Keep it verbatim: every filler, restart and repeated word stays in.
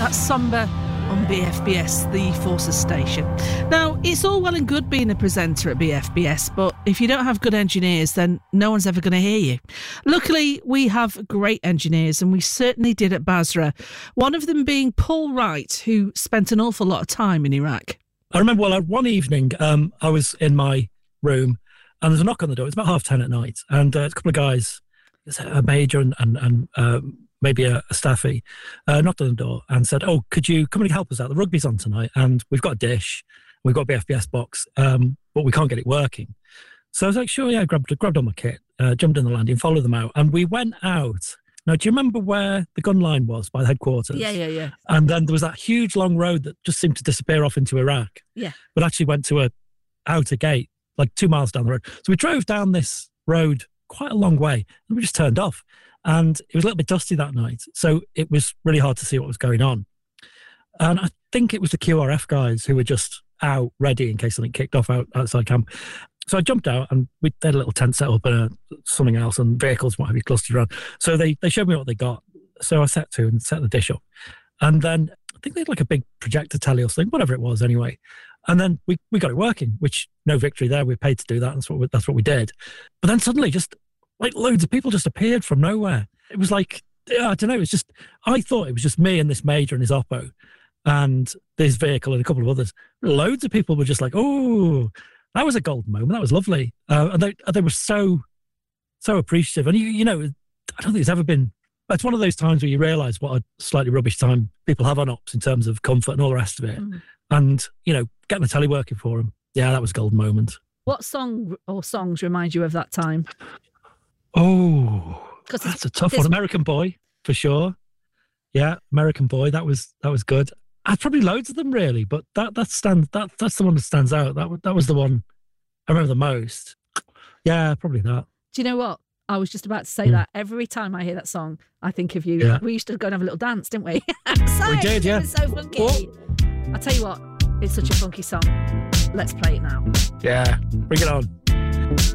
That's Somber on B F B S, the Forces station. Now, it's all well and good being a presenter at B F B S, but if you don't have good engineers, then no one's ever going to hear you. Luckily, we have great engineers, and we certainly did at Basra. One of them being Paul Wright, who spent an awful lot of time in Iraq. I remember, well, one evening, um, I was in my room, and there's a knock on the door. It's about half ten at night, and uh, a couple of guys, a major and, and, and um, maybe a, a staffy, uh, knocked on the door and said, oh, could you come and help us out? The rugby's on tonight, and we've got a dish, we've got a B F B S box, um, but we can't get it working. So I was like, sure, yeah, I grabbed, grabbed on my kit, uh, jumped in the landing, followed them out, and we went out. Now, do you remember where the gun line was by the headquarters? Yeah, yeah, yeah. And then there was that huge long road that just seemed to disappear off into Iraq. Yeah. But actually went to a outer gate, like two miles down the road. So we drove down this road quite a long way, and we just turned off. And it was a little bit dusty that night, so it was really hard to see what was going on. And I think it was the Q R F guys who were just out ready in case something kicked off out, outside camp. So I jumped out, and we had a little tent set up and uh, something else, and vehicles might be clustered around. So they, they showed me what they got. So I set to and set the dish up. And then I think they had like a big projector telly or something, whatever it was anyway. And then we, we got it working, which no victory there. We paid to do that. That's what we, that's what we did. But then suddenly just like loads of people just appeared from nowhere. It was like, I don't know, it was just, I thought it was just me and this major and his oppo and this vehicle and a couple of others. Loads of people were just like, oh, that was a golden moment. That was lovely. Uh, and they, they were so, so appreciative. And, you, you know, I don't think there's ever been, it's one of those times where you realise what a slightly rubbish time people have on ops in terms of comfort and all the rest of it. Mm. And, you know, getting the telly working for them. Yeah, that was a golden moment. What song or songs remind you of that time? Oh, that's a tough one. American Boy, for sure. Yeah, American Boy. That was that was good. I had probably loads of them really, but that that stands that that's the one that stands out. That that was the one I remember the most. Yeah, probably that. Do you know what? I was just about to say mm. that. Every time I hear that song, I think of you. Yeah. We used to go and have a little dance, didn't we? we did, yeah. It was so funky. What? I'll tell you what, it's such a funky song. Let's play it now. Yeah, bring it on.